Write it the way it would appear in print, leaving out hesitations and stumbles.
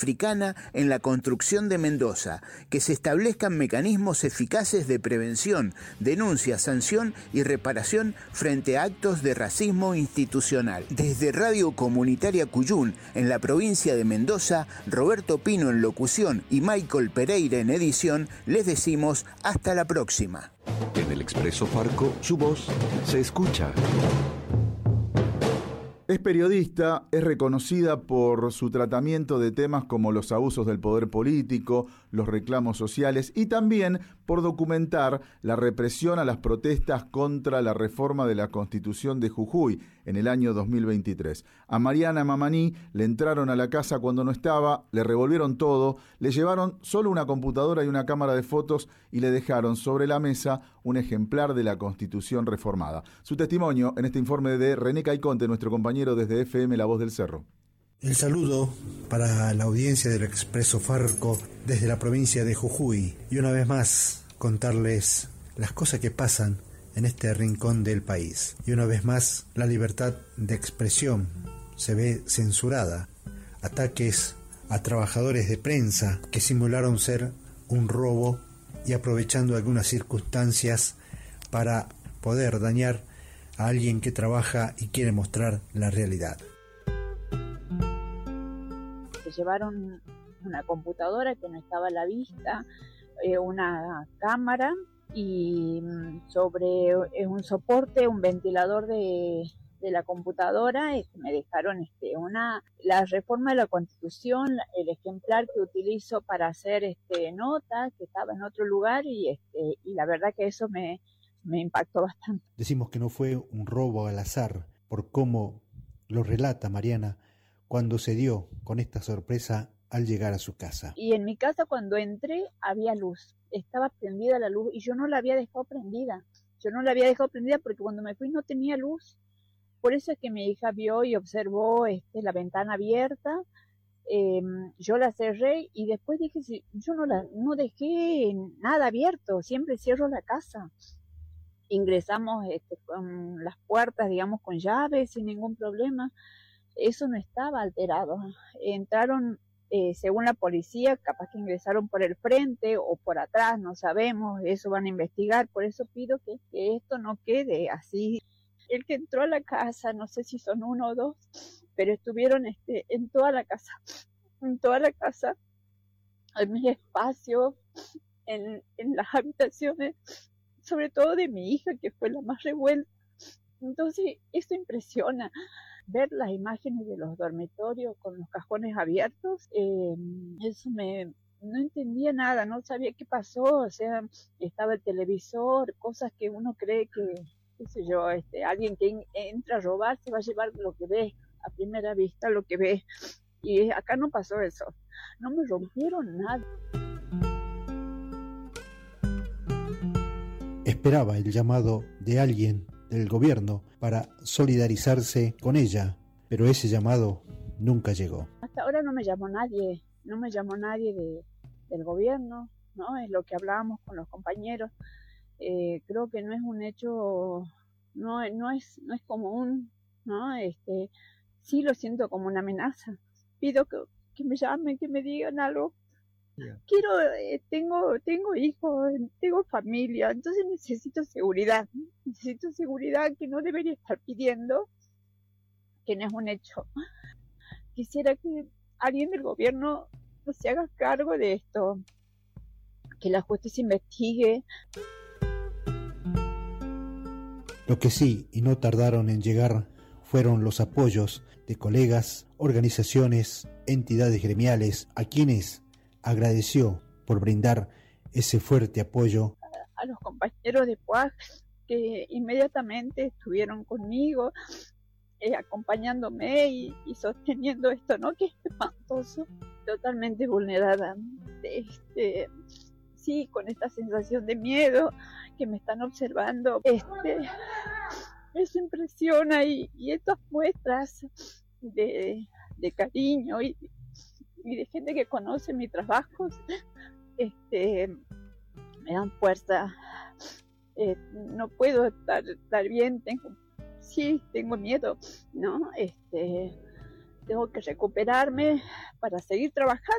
africana en la construcción de Mendoza, que se establezcan mecanismos eficaces de prevención, denuncia, sanción y reparación frente a actos de racismo institucional. Desde Radio Comunitaria Cuyún, en la provincia de Mendoza, Roberto Pino en locución y Michael Pereira en edición, les decimos hasta la próxima. En el Expreso Farco, su voz se escucha. Es periodista, es reconocida por su tratamiento de temas como los abusos del poder político, los reclamos sociales y también por documentar la represión a las protestas contra la reforma de la Constitución de Jujuy en el año 2023. A Mariana Mamaní le entraron a la casa cuando no estaba, le revolvieron todo, le llevaron solo una computadora y una cámara de fotos y le dejaron sobre la mesa un ejemplar de la Constitución reformada. Su testimonio en este informe de René Caiconte, nuestro compañero desde FM La Voz del Cerro. El saludo para la audiencia del Expreso Farco desde la provincia de Jujuy y una vez más contarles las cosas que pasan en este rincón del país. Y una vez más la libertad de expresión se ve censurada. Ataques a trabajadores de prensa que simularon ser un robo y aprovechando algunas circunstancias para poder dañar a alguien que trabaja y quiere mostrar la realidad. Se llevaron una computadora que no estaba a la vista, una cámara y sobre un soporte, un ventilador de la computadora, me dejaron la reforma de la Constitución, el ejemplar que utilizo para hacer nota, que estaba en otro lugar y la verdad que eso me impactó bastante. Decimos que no fue un robo al azar, por cómo lo relata Mariana cuando se dio con esta sorpresa al llegar a su casa. Y en mi casa cuando entré había luz, estaba prendida la luz y yo no la había dejado prendida. Porque cuando me fui no tenía luz. Por eso es que mi hija vio y observó la ventana abierta. Yo la cerré y después dije, yo no dejé nada abierto, siempre cierro la casa. Ingresamos con las puertas, digamos, con llaves, sin ningún problema. Eso no estaba alterado. Entraron, según la policía, capaz que ingresaron por el frente o por atrás, no sabemos, eso van a investigar. Por eso pido que esto no quede así. El que entró a la casa, no sé si son 1 o 2, pero estuvieron en toda la casa, en mi espacio, en las habitaciones, sobre todo de mi hija, que fue la más revuelta. Entonces, esto impresiona. Ver las imágenes de los dormitorios con los cajones abiertos, eso no entendía nada, no sabía qué pasó, o sea, estaba el televisor, cosas que uno cree que, qué sé yo, alguien que entra a robar se va a llevar lo que ve, a primera vista lo que ve, y acá no pasó eso, no me rompieron nada. Esperaba el llamado de alguien del gobierno para solidarizarse con ella, pero ese llamado nunca llegó. Hasta ahora no me llamó nadie del gobierno, ¿no? Es lo que hablábamos con los compañeros. Creo que no es un hecho, no es común, ¿no? Sí lo siento como una amenaza. Pido que me llamen, que me digan algo. Yeah. Tengo hijos, tengo familia, entonces necesito seguridad que no debería estar pidiendo, que no es un hecho. Quisiera que alguien del gobierno se haga cargo de esto, que la justicia investigue. Lo que sí, y no tardaron en llegar, fueron los apoyos de colegas, organizaciones, entidades gremiales, a quienes agradeció por brindar ese fuerte apoyo. A los compañeros de PUAC que inmediatamente estuvieron conmigo, acompañándome y sosteniendo esto, ¿no? Que es espantoso, totalmente vulnerada. Sí, con esta sensación de miedo, que me están observando. Eso impresiona y estas muestras de cariño y de gente que conoce mi trabajo, me dan fuerza. No puedo estar bien, tengo miedo, ¿no? Tengo que recuperarme para seguir trabajando.